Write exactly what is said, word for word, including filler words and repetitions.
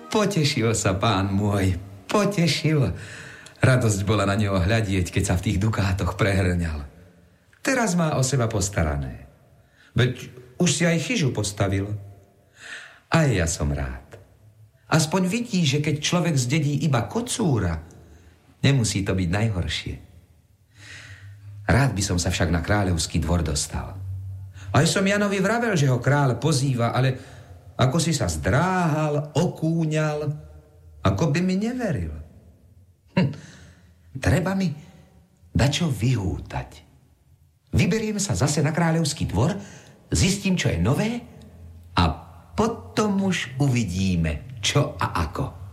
Potešil sa pán môj, potešil. Radosť bola na neho hľadieť, keď sa v tých dukátoch prehrňal. Teraz má o seba postarané. Veď už si aj chyžu postavil. Aj ja som rád. Aspoň vidí, že keď človek zdedí iba kocúra, nemusí to byť najhoršie. Rád by som sa však na kráľovský dvor dostal. Aj som Janovi vravel, že ho kráľ pozýva, ale ako si sa zdráhal, okúňal, ako by mi neveril. Hm, treba mi dačo vyhútať. Vyberiem sa zase na kráľovský dvor, zistím, čo je nové a potom už uvidíme, čo a ako.